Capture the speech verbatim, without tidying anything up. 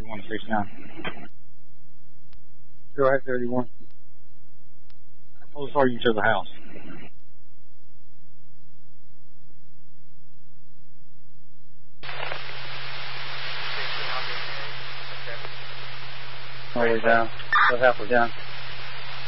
one six nine. Go ahead, thirty-one. How close are you to the house? All the way down. Go halfway down.